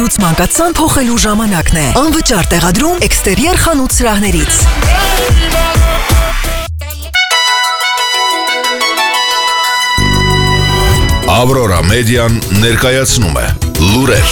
խանութ մանկացան փոխելու ժամանակն է։ Անվճար տեղադրում էքստերիեր խանութ սրահներից։ Ավրորա մեդիան ներկայացնում է լուրեր։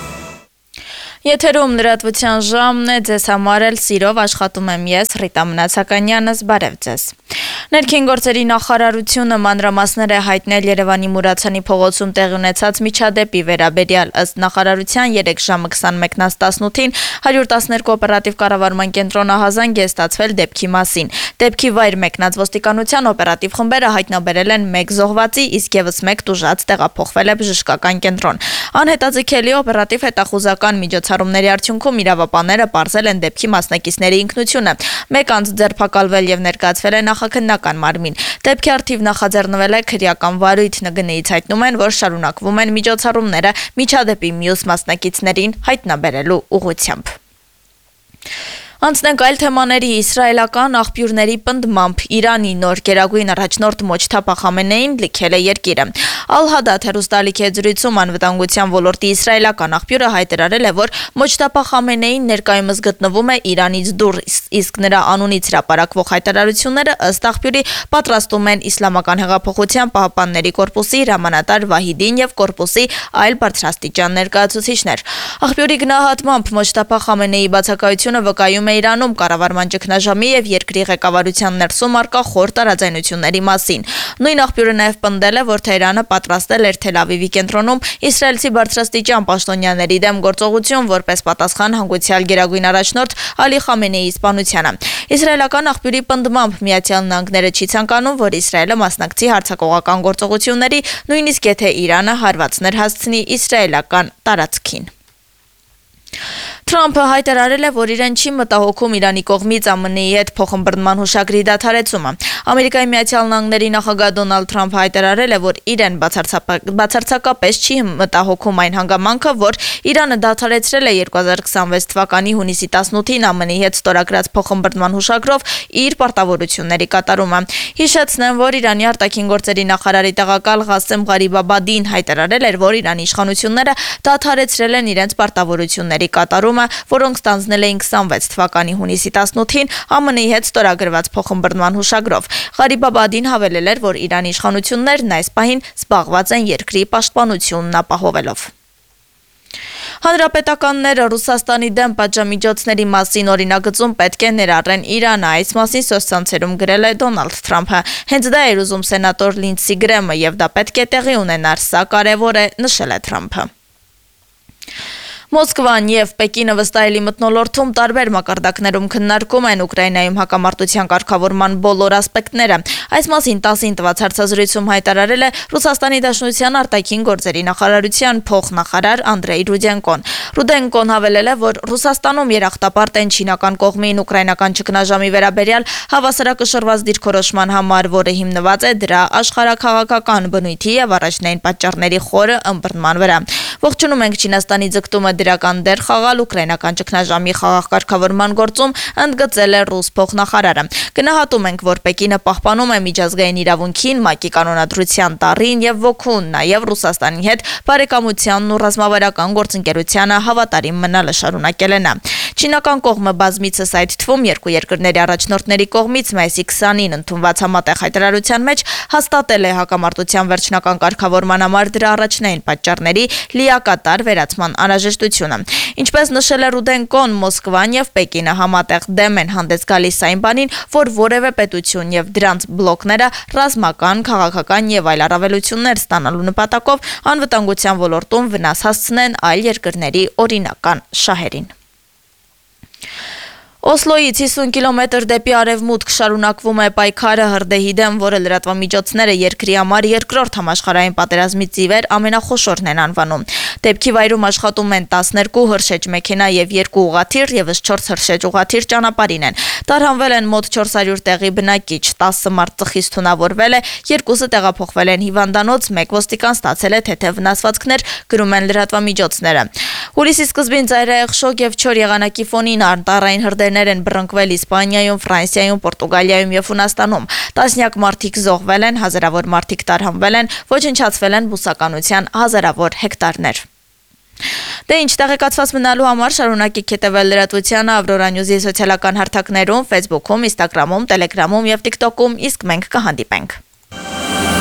Եթերում լրատվության ժամն է, ձեզ համար էլ սիրով աշխատում եմ ես, Ռիտա Մնացականյանս, բարև ձեզ։ Ներքին գործերի նախարարությունը մանրամասներ է հայտնել Երևանի Մուրացյանի փողոցում տեղի ունեցած միջադեպի վերաբերյալ, ըստ նախարարության 3 ժամը 21:18-ին 112 օպերատիվ կառավարման կենտրոն ահազանգ է ստացվել դեպքի մասին։ Դեպքի վայր մեկնած ոստիկանության օպերատիվ խմբերը հայտնաբերել են 1 զոհվածի, իսկ եւս 1 տուժած տեղափոխվել է բժշկական կենտրոն։ Անհետաձգելի օպերատիվ հետախուզական միջոցառումների արդյունքում իրավապանները պարզել են դեպքի մասնակիցների ինքնությունը։ 1 անձ ձերբակալվել եւ ներկայացվել է նախաքննական մարմին։ Դեպքի առթիվ նախաձեռնվել է քրեական վարույթ, ՆԳՆ-ից հայտնում են, որ շարունակվում են միջոցառումները միջադեպի մյուս մասնակիցներին հայտնաբերելու ուղղությամբ։ Անցնենք այլ թեմաների, իսրայելական աղբյուրների պնդմամբ Իրանի նոր գերագույն առաջնորդ Մոջթաբա Խամենեին լքել է երկիրը։ Ալ-Հադաթ հեռուստալիքի եզրույցում անվտանգության ոլորտի իսրայելական աղբյուրը հայտարարել է, որ Մոջթաբա Խամենեին ներկայումս գտնվում է Իրանից դուրս, իսկ նրա անունից հրապարակվող հայտարարությունները ըստ աղբյուրի պատրաստում են Իսլամական հեղափոխության պահապանների կորպուսի հրամանատար Վահիդին եւ կորպուսի այլ բարձրաստիճան ներկայացուցիչներ։ Աղբյուրի գնահատմամբ Մոջթաբա Խամենեիի բացակայությունը վկայում է Իրանում կառավարման ճգնաժամի եւ երկրի ղեկավարության ներսում առկա խոր տարաձայնությունների մասին։ Նույն աղբյուրը նաեւ պնդել է, որ Թեհրանը պատրաստել էր Թել Ավիվի կենտրոնում իսրայելցի բարձրաստիճան պաշտոնյաների դեմ գործողություն, որպես պատասխան հանգուցյալ գերագույն առաջնորդ Ալի Խամենեիի սպանությանը։ Իսրայելական աղբյուրի պնդմամբ Միացյալ Նահանգները չի ցանկանում, որ Իսրայելը մասնակցի հարձակողական գործողությունների, նույնիսկ եթե Իրանը հարվածներ հասցնի իսրայելական տարածքին։ Թրամփը հայտարարել է, որ իրեն չի մտահոգում Իրանի կողմից ԱՄՆ-ի հետ փոխըմբռնման հուշագրի դադարեցումը։ Ամերիկայի Միացյալ Նահանգների նախագահ Դոնալդ Թրամփը հայտարարել է, որ իրեն բացարձակապես չի մտահոգում այն հանգամանքը, որ Իրանը դադարեցրել է 2026 թվականի հունիսի 18-ին ԱՄՆ-ի հետ ստորագրած փոխըմբռնման հուշագրով իր պարտավորությունների կատարումը։ Հիշեցնեմ, որ Իրանի արտաքին գործերի նախարարի տեղակալ Ղասեմ Ղարիբաբադին հայտարարել էր, որ Իրանի իշխանությունները դադարեցրել են իրենց պարտավորությունների կատարումը, որոնք ստանձնել էին 26 թվականի հունիսի 18-ին ԱՄՆ-ի հետ ստորագրված փոխըմբռնման հուշագրով։ Ղարիբաբադին հավելել էր, որ Իրանի իշխանություններն այս պահին զբաղված են երկրի պաշտպանությունն ապահովելով։ Հանրապետականները Ռուսաստանի դեմ պատժամիջոցների մասին օրինագծում պետք է ներառեն Իրանը, այս մասին սոցցանցերում գրել է Դոնալդ Թրամփը։ Հենց դա էր ուզում սենատոր Լինդսի Գրեմը եւ դա պետք է տեղի ունենար, սա կարեւոր է, նշել է Թրամփը։ Մոսկվան եւ Պեկինը վստահելի մթնոլորտում տարբեր մակարդակներում քննարկում են Ուկրաինայում հակամարտության կարգավորման բոլոր ասպեկտները։ Այս մասին 10-ին տված հարցազրույցում հայտարարել է Ռուսաստանի Դաշնության արտաքին գործերի նախարարության փոխնախարար Անդրեյ Ռուդենկոն։ Ռուդենկոն հավելել է, որ Ռուսաստանում երախտապարտ են չինական կողմին ուկրաինական ճգնաժամի վերաբերյալ հավասարակշռված դիրքորոշման համար, որը հիմնված է դրա աշխարհաքաղաքական բնույթի եւ առաջնային պատճառների խորը ըմբռնման վրա։ Ողջունում ենք Չինաստանի ձգտումը դրական դեր խաղալ ուկրաինական ճգնաժամի խաղաղ կարգավորման գործում, ընդգծել է ռուս փոխնախարարը։ Գնահատում ենք, որ Պեկինը պահպանում է միջազգային իրավունքին, ՄԱԿ-ի կանոնադրության տառին եւ ոգուն, նաեւ Ռուսաստանի հետ բարեկամությանն ու ռազմավարական գործընկերությանը հավատարիմ մնալը շարունակել է նա։ Չինական կողմը բազմիցս այդ թվում երկու երկրների առաջնորդների կողմից մայիսի 20-ին ընդունված համատեղ հայտարարության մեջ հաստատել է հակամարտության վերջնական կարգավորման համար դրա առաջնային պատճառների լիակատար վերացման անհրաժեշտությունը։ Ինչպես նշել է Ռուդենկոն, Մոսկվան եւ Պեկինը համատեղ դեմ են հանդես գալիս այն բանին, որ որևէ պետություն եւ դրանց բլոկները ռազմական, քաղաքական եւ այլ առավելություններ ստանալու նպատակով անվտանգության ոլորտում վնաս հասցնեն այլ երկրների օրինական շահերին։ Օսլոյից 50 կիլոմետր դեպի արևմուտք շարունակվում է պայքարը հրդեհի դեմ, որը լրատվամիջոցները երկրի համար երկրորդ համաշխարհային պատերազմից ի վեր ամենախոշորն են անվանում։ Դեպքի վայրում աշխատում են 12 հրշեջ մեքենա եւ 2 ուղղաթիռ, եւս 4 հրշեջ ուղղաթիռ ճանապարհին են։ Տարհանվել են մոտ 400 տեղի բնակիչ, 10 մարդ ծխից թունավորվել է, 2-ը տեղափոխվել են հիվանդանոց, 1 ոստիկան ստացել է թեթև վնասվածքներ, գրում են լրատվամիջոցները։ Հուլիսի սկզբին ծայրահեղ շոկ եւ չոր եղանակի ֆոնին անտառային հրդեհներ են բռնկվել Իսպանիայում, Ֆրանսիայում, Պորտուգալիայում եւ Հունաստանում։ Տասնյակ մարդիկ զոհվել են, հազարավոր մարդիկ տարհանվել են, ոչնչացվել են բուսականության հազարավոր հեկտարներ։ Դե ինչ, տեղեկացված մնալու համար շարունակեք հետևել լրատվությանը Ավրորա Նյուզի սոցիալական հարթակներում, Facebook-ում, Instagram-ում, Telegram-ում եւ TikTok-ում, իսկ մենք կհանդիպենք։